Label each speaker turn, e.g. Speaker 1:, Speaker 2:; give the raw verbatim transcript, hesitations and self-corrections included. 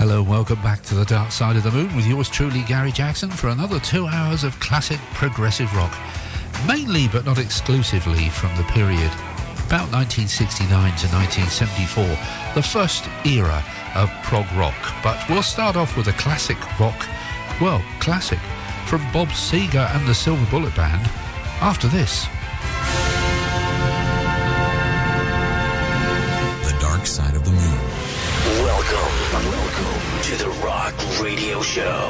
Speaker 1: Hello and welcome back to the Dark Side of the Moon with yours truly, Gary Jackson, for another two hours of classic progressive rock. Mainly, but not exclusively, from the period about nineteen sixty-nine to nineteen seventy-four, the first era of prog rock. But we'll start off with a classic rock, well, classic, from Bob Seger and the Silver Bullet Band, after this.
Speaker 2: The Dark Side of the Moon.
Speaker 3: Welcome, welcome to the Rock Radio Show.